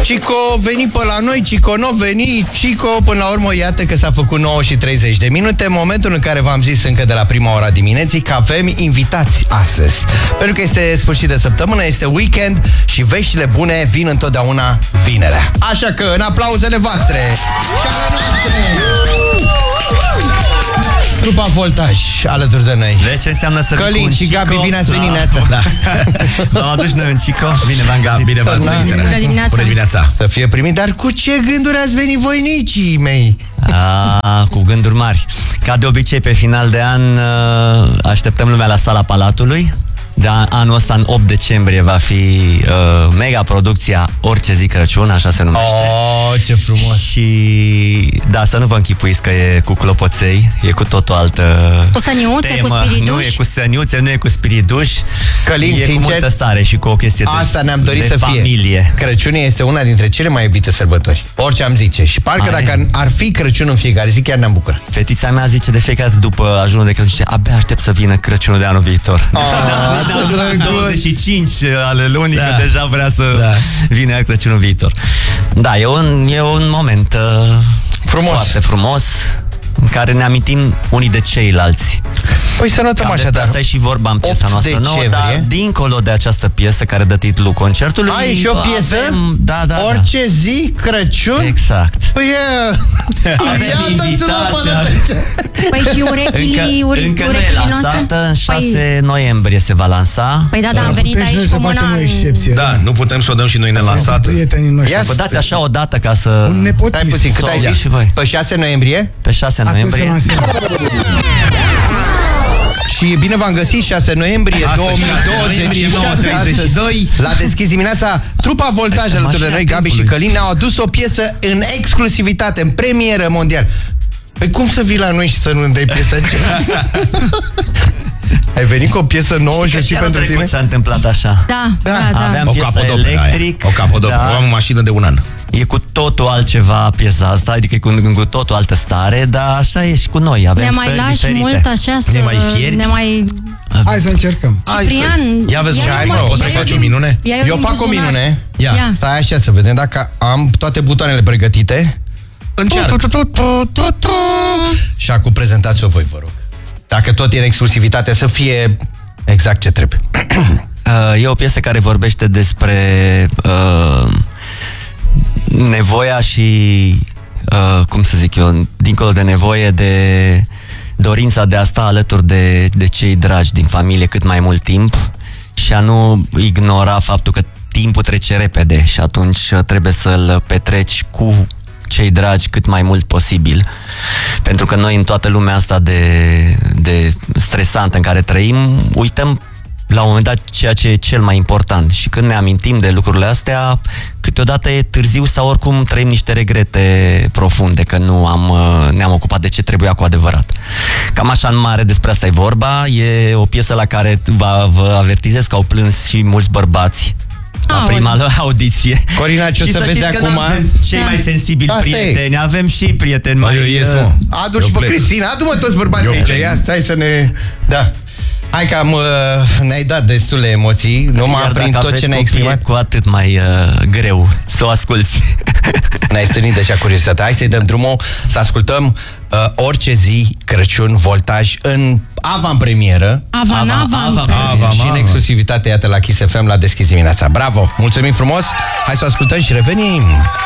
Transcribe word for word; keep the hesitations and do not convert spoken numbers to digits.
Cico veni pe la noi, Cico nu veni, Cico până la urmă iată că s-a făcut nouă și treizeci de minute, momentul în care v-am zis încă de la prima ora dimineții că avem invitați astăzi. Pentru că este sfârșit de săptămână, este weekend și veștile bune vin întotdeauna vinerea. Așa că în aplauzele voastre și ale noastre, Trupa Voltaj alături de noi. De ce înseamnă să Călin și Gabi, bine ați venit, neața. Da. V-am adus noi un Cico. Bine v-am găsit. Bine v-ați venit. Bună dimineața. Bună dimineața. Să fie primit, dar cu ce gânduri ați venit voinicii mei? A, cu gânduri mari. Ca de obicei, pe final de an așteptăm lumea la Sala Palatului. De anul ăsta, în opt decembrie, va fi uh, mega producția Orice zi Crăciun, așa se numește. Oh, ce frumos! Și da, să nu vă închipuiți că e cu clopoței, e cu tot o altă cu săniuțe, temă. cu spiriduși. Nu e cu săniuțe, nu e cu spiriduși. Călin, e sincer, cu multă stare și cu o chestie asta de, ne-am dorit de să familie. fie. Crăciunul este una dintre cele mai iubite sărbători. Orice am zice. Și parcă Ai. dacă ar fi Crăciun în fiecare zi, chiar ne-am bucurat. Fetița mea zice de fiecare dată după ajunul de Crăciun, zice, abia aștept să vină Crăciunul de anul viitor. Oh, douăzeci și cinci ale lunii, da. că deja vrea să da. vină Crăciunul viitor. Da, e un, e un moment uh, frumos. foarte frumos, în care ne amintim unii de ceilalți. Păi să notăm așa, dar asta e și vorba în piesa noastră nouă, dar dincolo de această piesă care dă titlul concertului... Ai și o piesă? Avem, da, da, Orice da. zi, Crăciun? Exact. Păi e... Păi și urechile, încă, ure, încă nu urechile e lansată, noastre? în șase noiembrie se va lansa. Păi da, da, am venit aici cu mâna în... excepție. Da, nu putem să o dăm și noi nelansată. Vă dați așa o dată ca să... Un nepotist. Stai puțin, cât ai zis? Și voi. Pe șase noiembrie? Pe șase noiembrie. Și bine v-am găsit, șase noiembrie două mii douăzeci și șase, la Deschis dimineața. Trupa Voltaj alături de noi, Gabi și Călin, ne-au adus o piesă în exclusivitate, în premieră mondial. Păi cum să vii la noi și să nu dai piesă? Ai venit cu o piesă nouă și, și pentru tine? S-a întâmplat așa. Da, da, da. Aveam o piesa electric. O capodoperă, da. Am o mașină de un an. E cu totul altceva piesa asta, adică e cu, cu totul altă stare, dar așa e și cu noi, avem ne mai stări lași diferite. mult așa să... Ne mai fierbi? Ne mai... Hai să încercăm. Ciprian, ia vezi, hai, mă, poți să faci o minune? Eu fac o minune. Ia. Ia. Stai așa să vedem dacă am toate butoanele pregătite. Încearcă. Și acum prezentați-o voi, vă rog. Dacă tot e în exclusivitate, să fie exact ce trebuie. E o piesă care vorbește despre uh, nevoia și, uh, cum să zic eu, dincolo de nevoie, de dorința de a sta alături de, de cei dragi din familie cât mai mult timp și a nu ignora faptul că timpul trece repede și atunci trebuie să-l petreci cu cei dragi cât mai mult posibil. Pentru că noi în toată lumea asta de, de stresantă în care trăim, uităm la un moment dat ceea ce e cel mai important și când ne amintim de lucrurile astea, câteodată e târziu sau oricum trăim niște regrete profunde că nu am, ne-am ocupat de ce trebuia cu adevărat. Cam așa în mare despre asta e vorba. E o piesă la care vă, vă avertizez că au plâns și mulți bărbați la prima lor audiție. Corina, ce o să vezi acum? Cei mai sensibili Asta prieteni, e. avem și prieteni mai... Eu ies, mă. Adu și pe Cristina, adu-mă toți bărbații aici. Ia, stai să ne... Da. Hai că am, uh, ne-ai dat destule emoții, numai prin tot ce ne-ai exprimat. Cu atât mai uh, greu să o asculți. Ne-ai stârnit deja curiozitatea. Hai să-i dăm drumul să ascultăm uh, Orice zi Crăciun Voltaj în avantpremieră. Avan, avan, avan, și în exclusivitate, iată, la Kiss F M la Deschis dimineața. Bravo! Mulțumim frumos! Hai să o ascultăm și revenim!